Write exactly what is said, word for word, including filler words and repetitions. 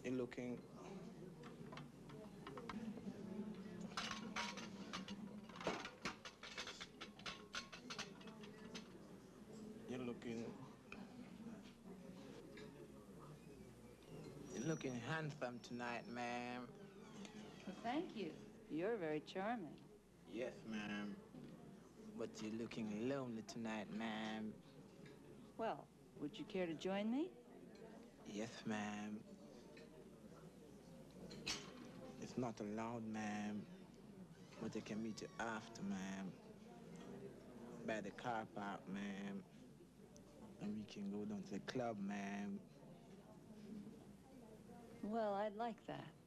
You're looking... You're looking... You're looking handsome tonight, ma'am. Well, thank you. You're very charming. Yes, ma'am. But you're looking lonely tonight, ma'am. Well, would you care to join me? Yes, ma'am. It's not allowed, ma'am. But I can meet you after, ma'am. By the car park, ma'am. And we can go down to the club, ma'am. Well, I'd like that.